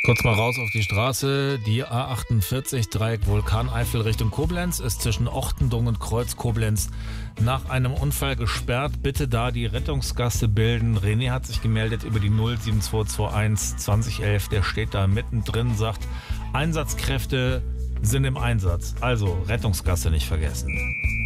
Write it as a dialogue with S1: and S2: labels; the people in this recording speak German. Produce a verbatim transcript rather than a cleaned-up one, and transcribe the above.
S1: Kurz mal raus auf die Straße. Die A achtundvierzig, Dreieck Vulkaneifel Richtung Koblenz, ist zwischen Ochtendung und Kreuz Koblenz nach einem Unfall gesperrt. Bitte da die Rettungsgasse bilden. René hat sich gemeldet über die null sieben zwei zwei eins zwanzig elf. Der steht da mittendrin, sagt, Einsatzkräfte sind im Einsatz. Also Rettungsgasse nicht vergessen.